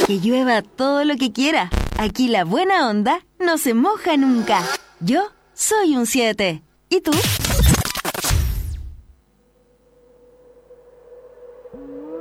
Que llueva todo lo que quiera. Aquí la buena onda no se moja nunca. Yo soy un 7. ¿Y tú?